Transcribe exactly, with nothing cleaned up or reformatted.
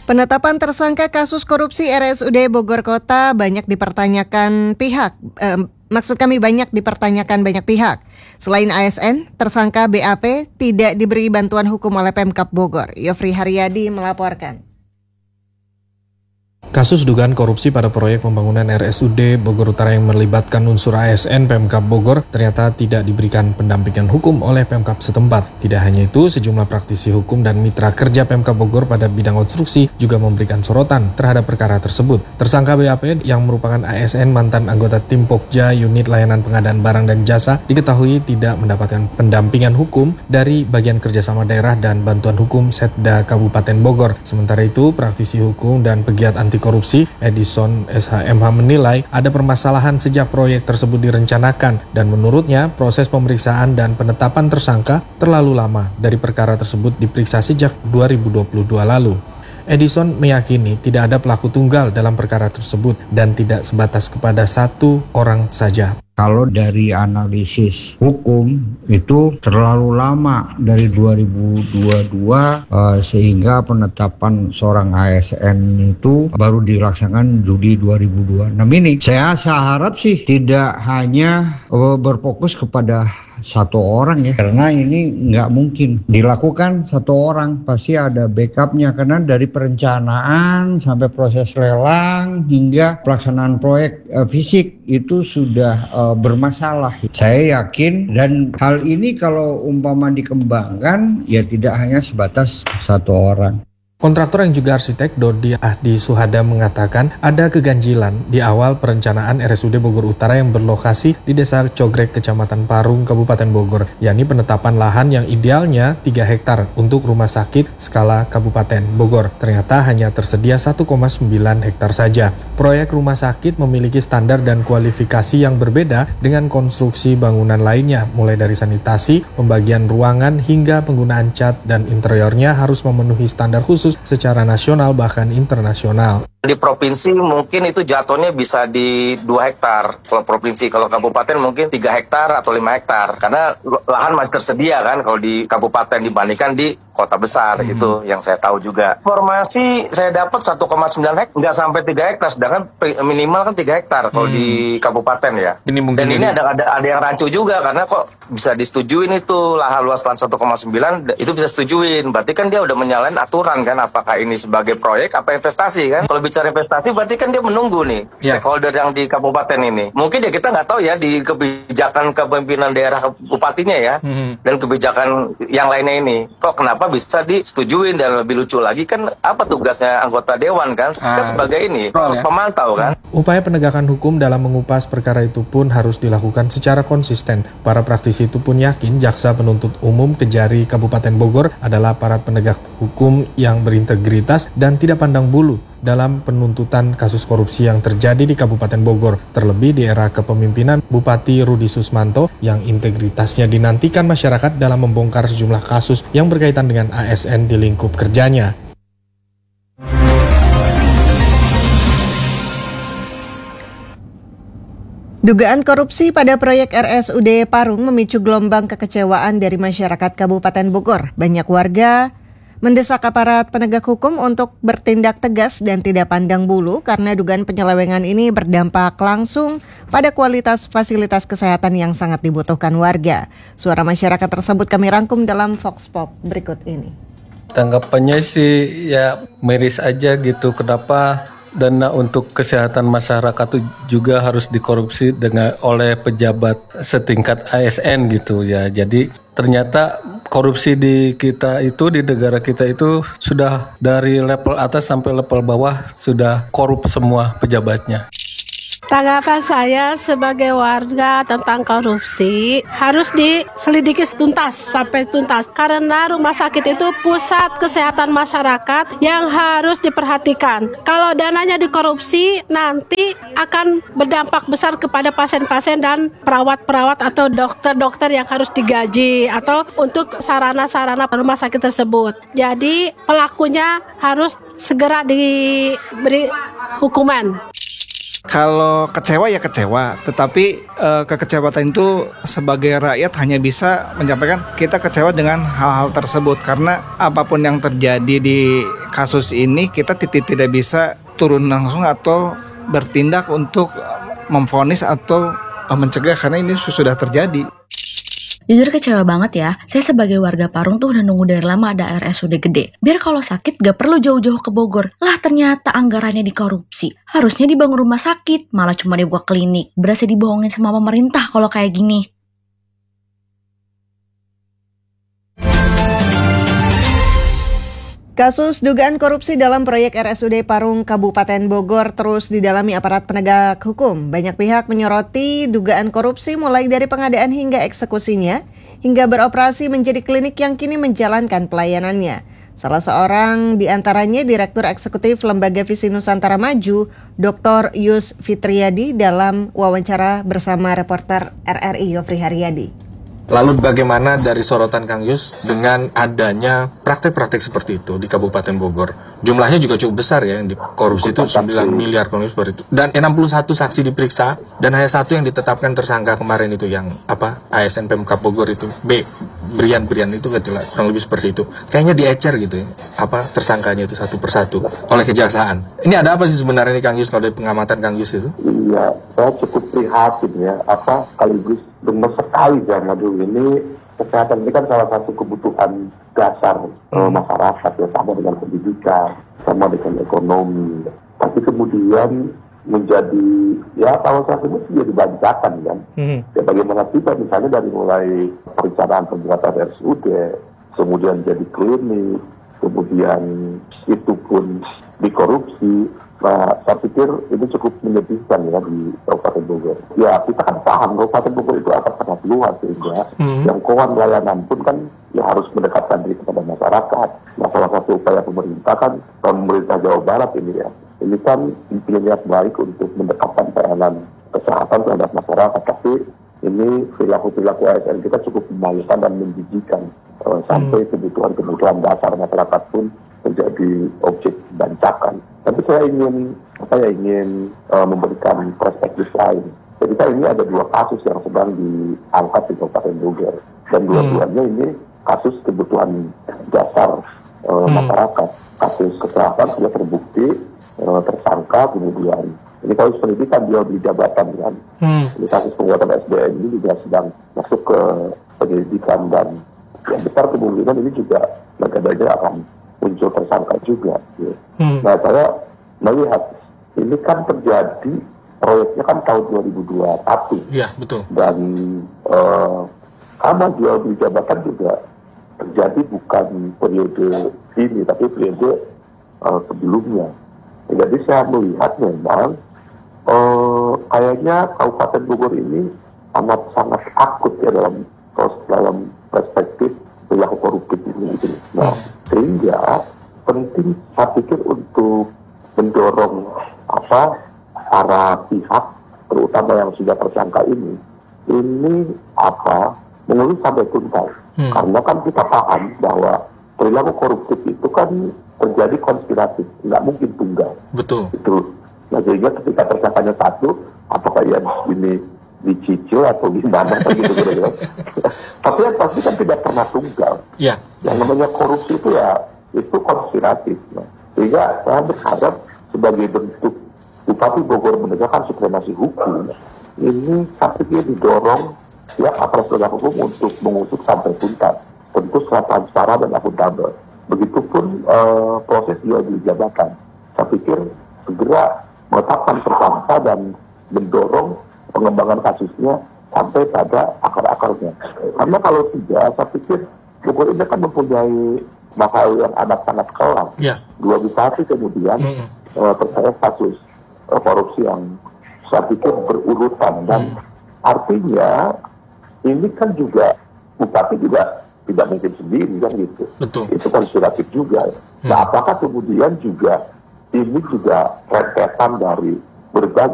Penetapan tersangka kasus korupsi R S U D Bogor Kota banyak dipertanyakan pihak, eh, maksud kami banyak dipertanyakan banyak pihak. Selain A S N, tersangka B A P tidak diberi bantuan hukum oleh Pemkab Bogor. Yofri Haryadi melaporkan. Kasus dugaan korupsi pada proyek pembangunan R S U D Bogor Utara yang melibatkan unsur A S N Pemkab Bogor ternyata tidak diberikan pendampingan hukum oleh Pemkab setempat. Tidak hanya itu, sejumlah praktisi hukum dan mitra kerja Pemkab Bogor pada bidang konstruksi juga memberikan sorotan terhadap perkara tersebut. Tersangka B A P yang merupakan A S N mantan anggota tim Pokja Unit Layanan Pengadaan Barang dan Jasa diketahui tidak mendapatkan pendampingan hukum dari Bagian Kerjasama Daerah dan Bantuan Hukum Setda Kabupaten Bogor. Sementara itu, praktisi hukum dan pegiat anti korupsi Edison S H M H menilai ada permasalahan sejak proyek tersebut direncanakan dan menurutnya proses pemeriksaan dan penetapan tersangka terlalu lama dari perkara tersebut diperiksa sejak dua ribu dua puluh dua lalu. Edison meyakini tidak ada pelaku tunggal dalam perkara tersebut dan tidak sebatas kepada satu orang saja. Kalau dari analisis hukum itu terlalu lama dari dua ribu dua puluh dua uh, sehingga penetapan seorang A S N itu baru dilaksanakan Juli dua ribu dua puluh enam ini. Saya, saya harap sih tidak hanya uh, berfokus kepada satu orang ya, karena ini nggak mungkin dilakukan satu orang, pasti ada backupnya karena dari perencanaan sampai proses lelang hingga pelaksanaan proyek uh, fisik itu sudah uh, bermasalah. Saya yakin dan hal ini kalau umpama dikembangkan ya tidak hanya sebatas satu orang. Kontraktor yang juga arsitek Dodi Ahdi Suhada mengatakan ada keganjilan di awal perencanaan R S U D Bogor Utara yang berlokasi di Desa Cogrek, Kecamatan Parung, Kabupaten Bogor, yakni penetapan lahan yang idealnya tiga hektar untuk rumah sakit skala Kabupaten Bogor. Ternyata hanya tersedia satu koma sembilan hektar saja. Proyek rumah sakit memiliki standar dan kualifikasi yang berbeda dengan konstruksi bangunan lainnya, mulai dari sanitasi, pembagian ruangan, hingga penggunaan cat dan interiornya harus memenuhi standar khusus secara nasional bahkan internasional. Di provinsi mungkin itu jatuhnya bisa di dua hektar. Kalau provinsi, kalau kabupaten mungkin tiga hektar atau lima hektar. Karena lahan masih tersedia kan kalau di kabupaten dibandingkan di kota besar. Hmm. Itu yang saya tahu juga. Informasi saya dapat satu koma sembilan hektar, nggak sampai tiga hektar. Sedangkan minimal kan tiga hektar kalau hmm. di kabupaten ya. Ini mungkin Dan ini ada, ada ada yang rancu juga karena kok bisa disetujuin itu lahan luas lahan satu koma sembilan itu bisa setujuin. Berarti kan dia udah menyalahin aturan kan, apakah ini sebagai proyek apa investasi kan. Kalau bicara investasi berarti kan dia menunggu nih ya. Stakeholder yang di kabupaten ini. Mungkin ya kita nggak tahu ya di kebijakan kepemimpinan daerah bupatinya ya hmm. dan kebijakan yang lainnya ini. Kok kenapa bisa disetujuin dan lebih lucu lagi kan apa tugasnya anggota dewan kan? Ah. Sebagai ini ya. Pemantau kan. Upaya penegakan hukum dalam mengupas perkara itu pun harus dilakukan secara konsisten. Para praktisi itu pun yakin jaksa penuntut umum Kejari Kabupaten Bogor adalah aparat penegak hukum yang berintegritas dan tidak pandang bulu dalam penuntutan kasus korupsi yang terjadi di Kabupaten Bogor, terlebih di era kepemimpinan Bupati Rudi Susmanto yang integritasnya dinantikan masyarakat dalam membongkar sejumlah kasus yang berkaitan dengan A S N di lingkup kerjanya. Dugaan korupsi pada proyek R S U D Parung memicu gelombang kekecewaan dari masyarakat Kabupaten Bogor. Banyak warga mendesak aparat penegak hukum untuk bertindak tegas dan tidak pandang bulu karena dugaan penyelewengan ini berdampak langsung pada kualitas fasilitas kesehatan yang sangat dibutuhkan warga. Suara masyarakat tersebut kami rangkum dalam Vox Pop berikut ini. Tanggapannya sih ya miris aja gitu, kenapa dana untuk kesehatan masyarakat itu juga harus dikorupsi dengan oleh pejabat setingkat A S N gitu ya. Jadi ternyata korupsi di kita itu, di negara kita itu sudah dari level atas sampai level bawah sudah korup semua pejabatnya. Tanggapan saya sebagai warga tentang korupsi harus diselidiki tuntas sampai tuntas karena rumah sakit itu pusat kesehatan masyarakat yang harus diperhatikan. Kalau dananya dikorupsi nanti akan berdampak besar kepada pasien-pasien dan perawat-perawat atau dokter-dokter yang harus digaji atau untuk sarana-sarana rumah sakit tersebut. Jadi pelakunya harus segera diberi hukuman. Kalau kecewa ya kecewa, tetapi uh, kekecewaan itu sebagai rakyat hanya bisa menyampaikan kita kecewa dengan hal-hal tersebut. Karena apapun yang terjadi di kasus ini, kita tidak tidak bisa turun langsung atau bertindak untuk memvonis atau uh, mencegah, karena ini sudah terjadi. Jujur kecewa banget ya, saya sebagai warga Parung tuh udah nunggu dari lama ada R S U D gede. Biar kalau sakit gak perlu jauh-jauh ke Bogor. Lah ternyata anggarannya dikorupsi. Harusnya dibangun rumah sakit, malah cuma dibuat klinik. Berasa dibohongin sama pemerintah kalau kayak gini. Kasus dugaan korupsi dalam proyek R S U D Parung Kabupaten Bogor terus didalami aparat penegak hukum. Banyak pihak menyoroti dugaan korupsi mulai dari pengadaan hingga eksekusinya, hingga beroperasi menjadi klinik yang kini menjalankan pelayanannya. Salah seorang di antaranya Direktur Eksekutif Lembaga Visi Nusantara Maju, Doktor Yus Fitriadi dalam wawancara bersama reporter R R I Yofri Haryadi. Lalu bagaimana dari sorotan Kang Yus dengan adanya praktek-praktek seperti itu di Kabupaten Bogor? Jumlahnya juga cukup besar ya, yang dikorupsi itu sembilan miliar kalau seperti itu. Dan enam puluh satu saksi diperiksa dan hanya satu yang ditetapkan tersangka kemarin itu yang apa? A S N Pemkab Bogor itu. B, Brian-Brian itu kecil, kurang lebih seperti itu. Kayaknya diecer gitu ya. Apa tersangkanya itu satu persatu oleh kejaksaan. Ini ada apa sih sebenarnya nih Kang Yus kalau dari pengamatan Kang Yus itu? Iya, saya cukup prihatin ya, apa sekaligus benar sekali ya Madu, ini kesehatan ini kan salah satu kebutuhan dasar hmm. eh, masyarakat ya, sama dengan pendidikan, sama dengan ekonomi. Tapi kemudian menjadi ya kalau saya sebut jadi bancakan kan. Hmm. Ya, bagaimana kita misalnya dari mulai perencanaan pembuatan R S U D, kemudian jadi klinik, kemudian itu pun dikorupsi. Nah, saya pikir ini cukup menyedihkan ya di Kabupaten Bogor. Ya, kita kan paham Kabupaten Bogor itu akan sangat luas sehingga hmm. jangkauan layanan pun kan ya harus mendekatkan diri kepada masyarakat. Nah, salah satu upaya pemerintah kan, pemerintah Jawa Barat ini ya, ini kan punya niat baik untuk mendekatkan pelayanan kesehatan terhadap masyarakat. Tapi ini perilaku-perilaku A S N kita cukup memalukan dan menjijikan uh, sampai hmm. kebutuhan-kebutuhan dasar masyarakat pun menjadi objek bancakan. Tapi saya ingin, saya ingin uh, memberikan perspektif lain. Jadi kan ini ada dua kasus yang sedang diangkat di Kabupaten Bogor, dan dua-duanya ini kasus kebutuhan dasar uh, hmm. masyarakat. Kasus kesehatan sudah terbukti uh, tersangka, kemudian ini kasus pendidikan dia beli jabatan kan. Hmm. Ini kasus penguatan S D M ini juga sedang masuk ke pendidikan, dan yang besar kemungkinan ini juga laga-laga akan muncul tersangka juga. Ya. Hmm. Nah, saya melihat ini kan terjadi proyeknya kan tahun dua ribu dua puluh satu. Iya, betul. Dan uh, sama jual beli jabatan juga terjadi bukan periode ini, tapi periode uh, sebelumnya. Jadi saya melihat memang uh, kayaknya Kabupaten Bogor ini amat sangat akut ya dalam dalam perspektif perilaku koruptif ini. Gitu. Nah, sehingga penting saya pikir untuk mendorong apa para pihak, terutama yang sudah tersangka ini, ini apa mengurus sampai tuntas. Hmm. Karena kan kita paham bahwa perilaku koruptif itu kan terjadi konspiratif, nggak mungkin tunggal. Betul. Itu. Nah, sehingga ketika tersangkanya satu, apakah yang ini dicicil atau gimana gitu kira-kira. Tapi yang pasti kan tidak pernah tunggal. Ya. Yang namanya korupsi itu ya itu konspiratif. Nah, sehingga saya berharap sebagai bentuk Bupati Bogor menegakkan supremasi hukum, ini saya pikir didorong ya aparat penegak hukum untuk mengusut sampai tuntas, tentu secara transparan dan akuntabel. Begitupun uh, proses jual beli jabatan. Saya pikir segera menetapkan tersangka dan mendorong pengembangan kasusnya sampai pada akar-akarnya. Karena kalau tidak, saya pikir Bogor ini kan mempunyai masalah yang amat sangat kelam. Ya. Dua bupati kemudian mm. uh, terseret kasus uh, korupsi yang saya pikir berurutan, dan mm. artinya ini kan juga bupati juga tidak mungkin sendiri kan gitu. Betul. Itu konspiratif juga. Mm. Nah, apakah kemudian juga ini juga rentetan dari berbagai